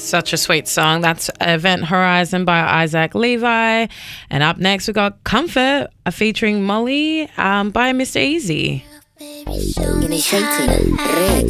Such a sweet song. That's Event Horizon by Isaac Levi. And up next, we got Comfort featuring Molly by Mr. Easy. Initiating